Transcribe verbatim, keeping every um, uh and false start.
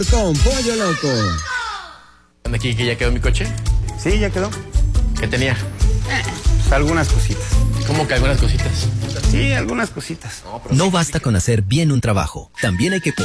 Con Pollo Loco. ¿Dónde aquí que ya quedó mi coche? Sí, ya quedó. ¿Qué tenía? Pues algunas cositas. ¿Cómo que algunas cositas? Sí, algunas cositas. No, pero No sí, basta sí, con hacer bien un trabajo, también hay que